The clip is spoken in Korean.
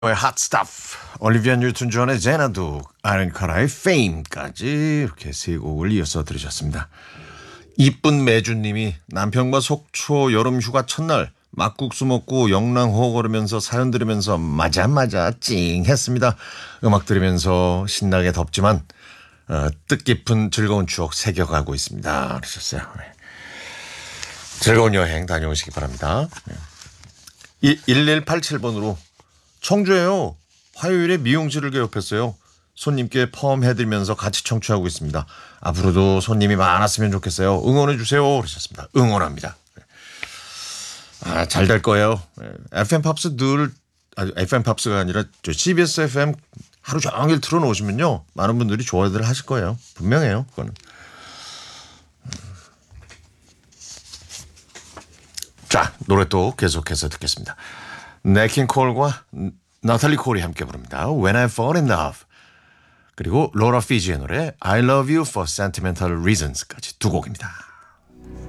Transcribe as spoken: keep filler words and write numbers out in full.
핫 스타프, 올리비아 뉴튼 존의 제나두, 아렌 카라의 페임까지 이렇게 세 곡을 이어서 들으셨습니다. 이쁜 매주님이 남편과 속초 여름 휴가 첫날 막국수 먹고 영랑호 걸으면서 사연 들으면서 맞아 맞아 찡 했습니다. 음악 들으면서 신나게 덥지만 어, 뜻깊은 즐거운 추억 새겨가고 있습니다. 그러셨어요. 네. 즐거운 여행 다녀오시기 바랍니다. 네. 일일팔칠 번으로 청주에요. 화요일에 미용실을 개업했어요. 손님께 펌 해드리면서 같이 청취하고 있습니다. 앞으로도 손님이 많았으면 좋겠어요. 응원해 주세요. 그러셨습니다. 응원합니다. 아, 잘 될 거예요. 에프엠 팝스 늘, 아니, 에프엠 팝스가 아니라 저 씨비에스 에프엠 하루 종일 틀어놓으시면요. 많은 분들이 좋아들 하실 거예요. 분명해요. 그거는. 자, 노래 또 계속해서 듣겠습니다. 네킨 콜과 나탈리 콜이 함께 부릅니다. When I Fall in Love. 그리고 로라 피지의 노래 I Love You for Sentimental Reasons까지 두 곡입니다.